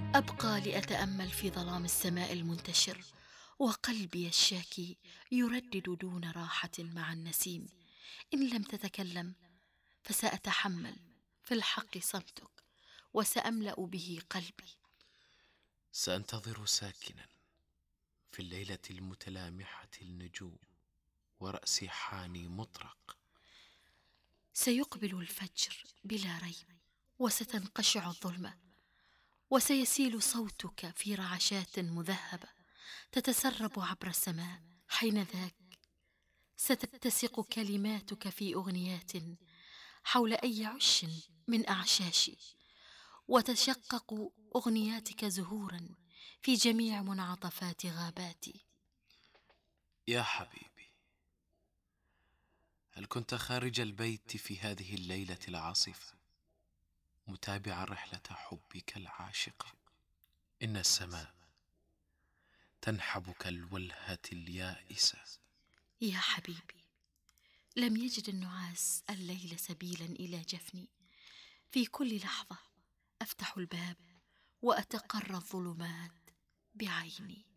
أبقى لأتأمل في ظلام السماء المنتشر، وقلبي الشاكي يردد دون راحة مع النسيم: إن لم تتكلم فسأتحمل في الحق صمتك، وسأملأ به قلبي. سأنتظر ساكنا في الليلة المتلامحة النجوم، ورأسي حاني مطرق. سيقبل الفجر بلا ريب، وستنقشع الظلمة، وسيسيل صوتك في رعشات مذهبة تتسرب عبر السماء. حين ذاك ستتسق كلماتك في أغنيات حول أي عش من أعشاشي، وتشقق أغنياتك زهورا في جميع منعطفات غاباتي. يا حبيبي، هل كنت خارج البيت في هذه الليلة العاصفة متابعا رحلة حبك العاشقة؟ إن السماء تنحب كالولهة اليائسة. يا حبيبي، لم يجد النعاس الليل سبيلا إلى جفني. في كل لحظة أفتح الباب وأتقرى الظلمات بعيني.